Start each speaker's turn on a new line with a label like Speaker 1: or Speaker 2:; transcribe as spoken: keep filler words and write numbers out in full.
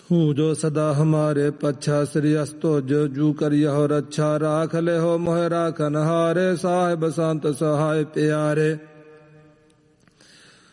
Speaker 1: हूँ जो सदा हमारे पच्छा श्री अस्तोज जू करियो रच्छा राख ले हो मोह राखन हारे साहिब संत सहाय प्यारे